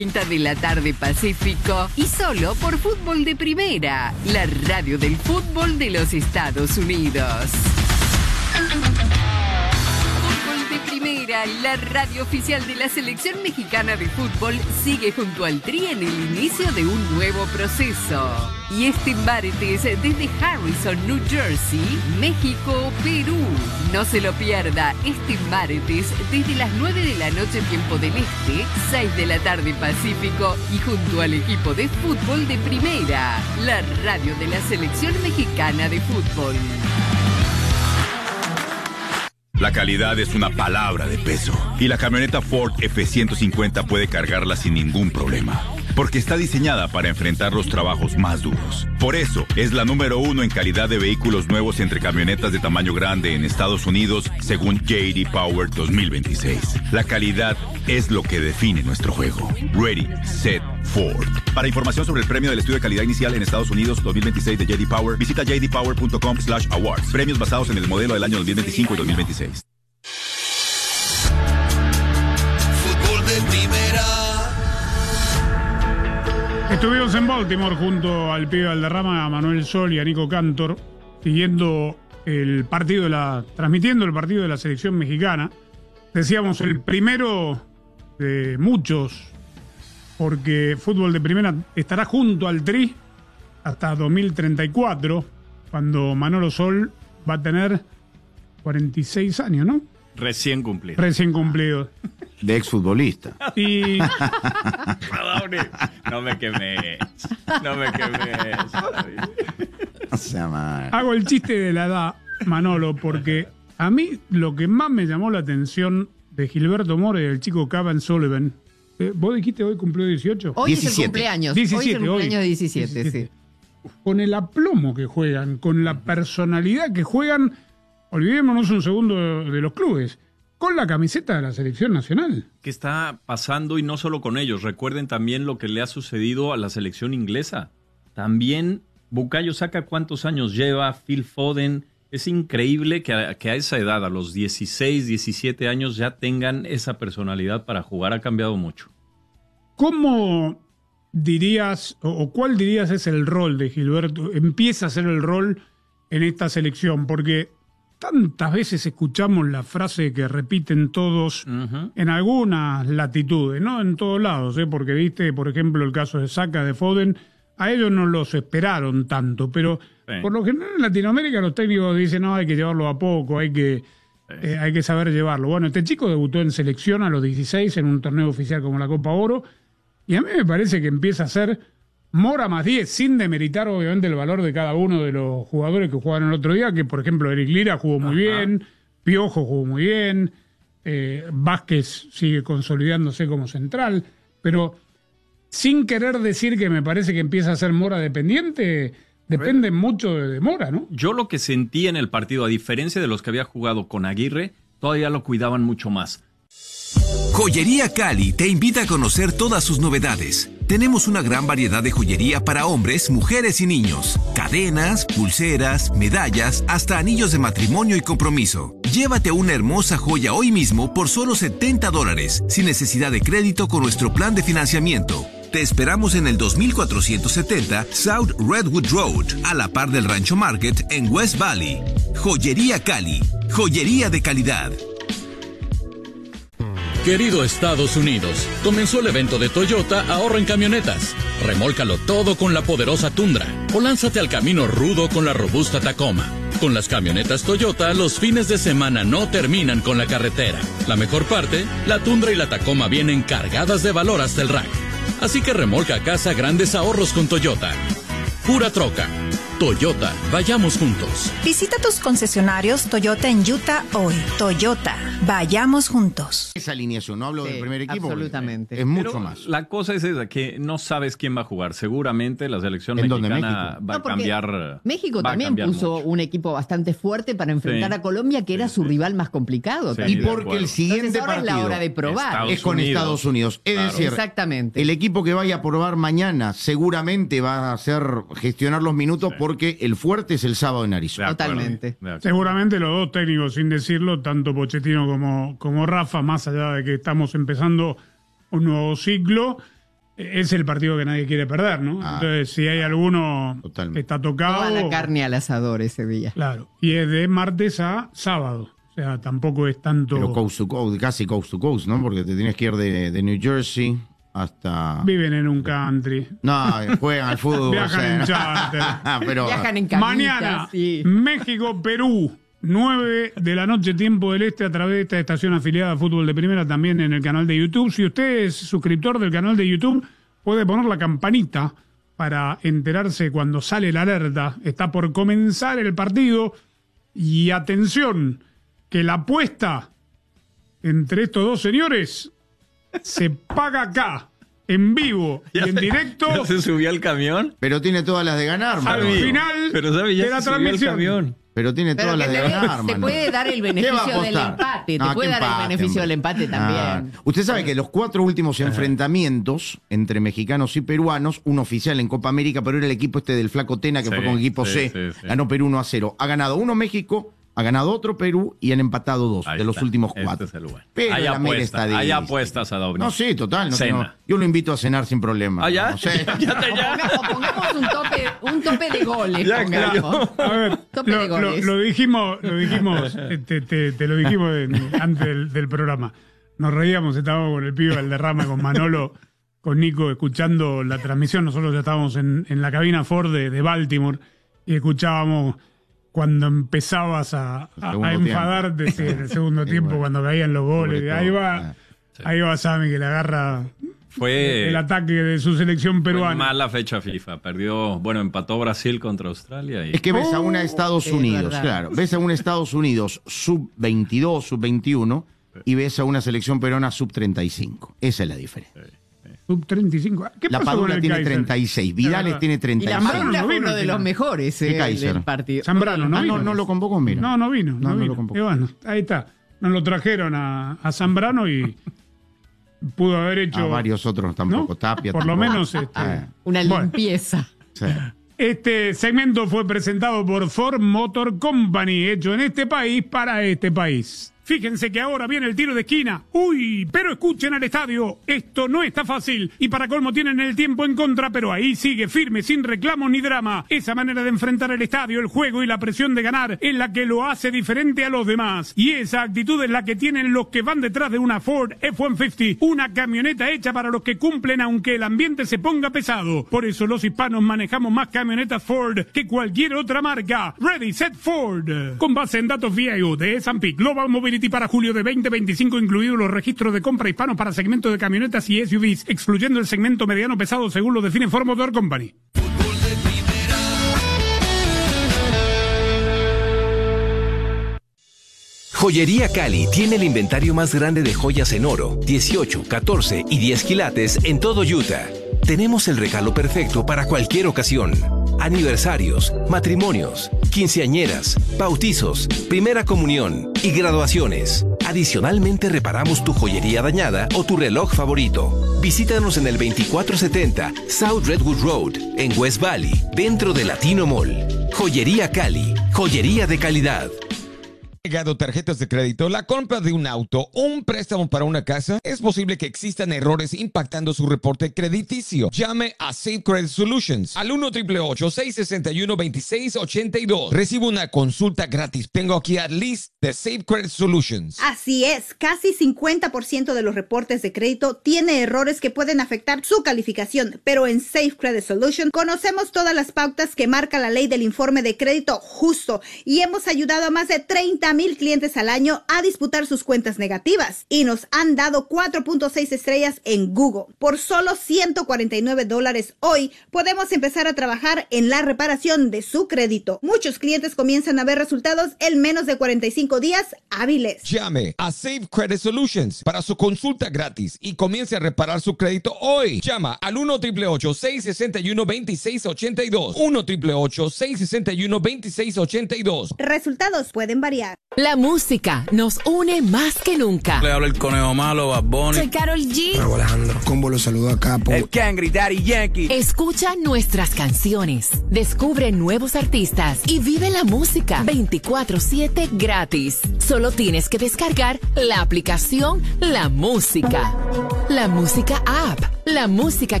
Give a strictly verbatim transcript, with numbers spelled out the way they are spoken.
treinta de la tarde Pacífico y solo por Fútbol de Primera, la radio del fútbol de los Estados Unidos. Fútbol de Primera, la radio oficial de la selección mexicana de fútbol, sigue junto al Tri en el inicio de un nuevo proceso. Y este martes desde Harrison, New Jersey, México, Perú. No se lo pierda este martes desde las nueve de la noche tiempo del Este, seis de la tarde Pacífico y junto al equipo de fútbol de Primera, la radio de la selección mexicana de fútbol. La calidad es una palabra de peso y la camioneta Ford F ciento cincuenta puede cargarla sin ningún problema, porque está diseñada para enfrentar los trabajos más duros. Por eso, es la número uno en calidad de vehículos nuevos entre camionetas de tamaño grande en Estados Unidos, según J D Power dos mil veintiséis. La calidad es lo que define nuestro juego. Ready, Set, Ford. Para información sobre el premio del estudio de calidad inicial en Estados Unidos dos mil veintiséis de J D Power, visita j d power punto com slash awards. Premios basados en el modelo del año dos mil veinticinco y dos mil veintiséis. Fútbol de Primera. Estuvimos en Baltimore junto al pibe Valderrama, a Manuel Sol y a Nico Cantor, siguiendo el partido de la, transmitiendo el partido de la selección mexicana. Decíamos el primero de muchos, porque Fútbol de Primera estará junto al Tri hasta dos mil treinta y cuatro, cuando Manolo Sol va a tener cuarenta y seis años, ¿no? Recién cumplido. Recién cumplido. De exfutbolista. Y no me quemes. No me quemes. O sea, man. hago el chiste de la edad, Manolo, porque a mí lo que más me llamó la atención de Gilberto Mora y del chico Cavan Sullivan, eh, ¿vos dijiste hoy cumplió dieciocho? Hoy diecisiete. es el cumpleaños. diecisiete, hoy es el cumpleaños hoy. de diecisiete, diecisiete. sí. Con el aplomo que juegan, con la personalidad que juegan, olvidémonos un segundo de los clubes, con la camiseta de la selección nacional. ¿Qué está pasando? Y no solo con ellos. Recuerden también lo que le ha sucedido a la selección inglesa. También Bukayo Saka, ¿cuántos años lleva? Phil Foden. Es increíble que a, que a esa edad, a los dieciséis, diecisiete años, ya tengan esa personalidad para jugar. Ha cambiado mucho. ¿Cómo dirías, o, o cuál dirías es el rol de Gilberto? Empieza a ser el rol en esta selección, porque tantas veces escuchamos la frase que repiten todos uh-huh. en algunas latitudes, no en todos lados, ¿eh? Porque viste, por ejemplo, el caso de Saka, de Foden, a ellos no los esperaron tanto, pero sí. Por lo general en Latinoamérica los técnicos dicen, no, hay que llevarlo a poco, hay que, sí. eh, hay que saber llevarlo. Bueno, este chico debutó en selección a los dieciséis en un torneo oficial como la Copa Oro, y a mí me parece que empieza a ser Mora más diez, sin demeritar obviamente el valor de cada uno de los jugadores que jugaron el otro día, que por ejemplo Eric Lira jugó muy Ajá. bien, Piojo jugó muy bien, eh, Vázquez sigue consolidándose como central, pero sin querer decir que me parece que empieza a ser Mora dependiente, depende mucho de, de Mora, ¿no? Yo lo que sentí en el partido, a diferencia de los que había jugado con Aguirre, todavía lo cuidaban mucho más. Joyería Cali te invita a conocer todas sus novedades. Tenemos una gran variedad de joyería para hombres, mujeres y niños. Cadenas, pulseras, medallas, hasta anillos de matrimonio y compromiso. Llévate una hermosa joya hoy mismo por solo setenta dólares, sin necesidad de crédito con nuestro plan de financiamiento. Te esperamos en el dos mil cuatrocientos setenta South Redwood Road, a la par del Rancho Market en West Valley. Joyería Cali, joyería de calidad. Querido Estados Unidos, comenzó el evento de Toyota Ahorra en Camionetas. Remólcalo todo con la poderosa Tundra o lánzate al camino rudo con la robusta Tacoma. Con las camionetas Toyota, los fines de semana no terminan con la carretera. La mejor parte, la Tundra y la Tacoma vienen cargadas de valor hasta el rack. Así que remolca a casa grandes ahorros con Toyota. Pura troca. Toyota, vayamos juntos. Visita tus concesionarios Toyota en Utah hoy. Toyota, vayamos juntos. Esa alineación, no hablo sí, del primer equipo. Absolutamente. Es mucho Pero más. La cosa es esa, que no sabes quién va a jugar. Seguramente la selección ¿En mexicana dónde, va a no, cambiar. México va a también cambiar puso mucho. un equipo bastante fuerte para enfrentar Sí. a Colombia, que era Sí, su sí. rival más complicado. Sí, Y de porque acuerdo. el siguiente Entonces ahora partido es la hora de probar. Estados es con Unidos. Estados Unidos. Es Claro. decir, Exactamente. el equipo que vaya a probar mañana seguramente va a hacer gestionar los minutos Sí. porque el fuerte es el sábado en Arizona. De acuerdo, Totalmente. de acuerdo. Seguramente los dos técnicos, sin decirlo, tanto Pochettino como, como Rafa, más allá de que estamos empezando un nuevo ciclo, es el partido que nadie quiere perder, ¿no? Ah, Entonces, si hay alguno totalmente. que está tocado... Toda la carne al asador ese día. Claro, y es de martes a sábado. O sea, tampoco es tanto... Pero coast to coast, casi coast to coast, ¿no? Porque te tienes que ir de, de New Jersey hasta... Viven en un country. No, juegan al fútbol. Viajan o sea, en charter. pero, Viajan en camitas, Mañana, sí. México-Perú, nueve de la noche, tiempo del este, a través de esta estación afiliada a Fútbol de Primera, también en el canal de YouTube. Si usted es suscriptor del canal de YouTube, puede poner la campanita para enterarse cuando sale la alerta. Está por comenzar el partido. Y atención, que la apuesta entre estos dos señores se paga acá, en vivo y en directo. ¿Ya se subió al camión? pero tiene todas las de ganar, Al Manolo. final Pero sabe, ya de la se subió al transmisión. camión. Pero tiene Pero todas que las te, de ganar, te Manolo. puede dar el ¿Qué va a beneficio del apostar? empate. No, te puede ¿qué dar el empate, beneficio del hombre? empate también. Ah. Usted sabe que los cuatro últimos enfrentamientos entre mexicanos y peruanos, un oficial en Copa América, pero era el equipo este del Flaco Tena, que Sí, fue con equipo sí, C, sí, sí. ganó Perú uno a cero. Ha ganado uno México, ha ganado otro Perú y han empatado dos Ahí de los está. últimos Este cuatro. es el bueno. Pero Hay la mera apuestas, estadística. hay apuestas a Dobny. No, sí, total. No Cena. tengo- yo lo invito a cenar sin problema. ¿Ah, ya? No sé. Ya te- ya. O pongamos un tope, un tope de goles. Ya pongamos. A ver, Tope de lo, lo- goles. lo dijimos, lo dijimos, eh, te, te- te lo dijimos en- antes del, del programa. Nos reíamos, estábamos con el pibe Valderrama, con Manolo, con Nico, escuchando la transmisión. Nosotros ya estábamos en, en la cabina Ford de, de Baltimore y escuchábamos cuando empezabas a, El a- segundo a enfadarte sí, en el segundo Sí, tiempo, bueno. cuando caían los goles. Sobre Ahí todo, va, ah. ahí va Sammy, que le agarra Fue, el ataque de su selección fue peruana. mala fecha FIFA. Perdió, bueno, empató Brasil contra Australia. Y... Es que ves a una Estados es Unidos, verdad. claro. Ves a una Estados Unidos sub veintidós, sub veintiuno y ves a una selección peruana sub treinta y cinco. Esa es la diferencia. Sub treinta y cinco. ¿Qué La pasó con Padula el tiene Kaiser? treinta y seis, La Vidales verdad. tiene Y treinta y la seis. Zambrano Padula no fue vino uno al de final. los mejores ¿Qué eh, Kaiser? del partido. Zambrano no Ah, vino. no, no lo convocó, mira. No, no vino. No, No, no vino. lo convocó. Y bueno, ahí está. Nos lo trajeron a, a Zambrano y pudo haber hecho. A varios otros tampoco. ¿no? Tapia Por lo tampoco. menos. Este, Ah, Una Bueno. limpieza. sí. este segmento fue presentado por Ford Motor Company, hecho en este país para este país. Fíjense que ahora viene el tiro de esquina. Uy, pero escuchen al estadio. Esto no está fácil. Y para colmo tienen el tiempo en contra, pero ahí sigue firme, sin reclamos ni drama. Esa manera de enfrentar el estadio, el juego y la presión de ganar es la que lo hace diferente a los demás. Y esa actitud es la que tienen los que van detrás de una Ford F ciento cincuenta. Una camioneta hecha para los que cumplen aunque el ambiente se ponga pesado. Por eso los hispanos manejamos más camionetas Ford que cualquier otra marca. Ready, Set, Ford. Con base en datos V I O de S and P Global Mobility para julio de veinte veinticinco, incluidos los registros de compra hispanos para segmento de camionetas y S U Vs, excluyendo el segmento mediano pesado según lo define Ford Motor Company. Joyería Cali tiene el inventario más grande de joyas en oro, dieciocho, catorce y diez quilates en todo Utah. Tenemos el regalo perfecto para cualquier ocasión. Aniversarios, matrimonios, quinceañeras, bautizos, primera comunión y graduaciones. Adicionalmente reparamos tu joyería dañada o tu reloj favorito. Visítanos en el veinticuatro setenta South Redwood Road, en West Valley, dentro de Latino Mall. Joyería Cali, joyería de calidad. Llegado tarjetas de crédito, la compra de un auto o un préstamo para una casa, es posible que existan errores impactando su reporte crediticio. Llame a Safe Credit Solutions al uno, ocho ocho ocho, seis seis uno, dos seis ocho dos. Recibe una consulta gratis. Tengo aquí a Liz de Safe Credit Solutions. Así es, casi cincuenta por ciento de los reportes de crédito tiene errores que pueden afectar su calificación, pero en Safe Credit Solutions conocemos todas las pautas que marca la ley del informe de crédito justo y hemos ayudado a más de treinta mil clientes al año a disputar sus cuentas negativas y nos han dado cuatro punto seis estrellas en Google. Por solo ciento cuarenta y nueve dólares hoy podemos empezar a trabajar en la reparación de su crédito. Muchos clientes comienzan a ver resultados en menos de cuarenta y cinco días hábiles. Llame a Safe Credit Solutions para su consulta gratis y comience a reparar su crédito hoy. Llama al uno, ocho ocho ocho, seis seis uno, dos seis ocho dos. uno, ocho ocho ocho, seis seis uno, dos seis ocho dos. Resultados pueden variar. La música nos une más que nunca. Le habla el conejo malo, Bad Bunny. Soy Karol G. Raúl Alejandro. Combo lo saluda acá. Po. El Cangri, Daddy Yankee. Escucha nuestras canciones, descubre nuevos artistas y vive la música veinticuatro siete gratis. Solo tienes que descargar la aplicación La Música. La Música App. La música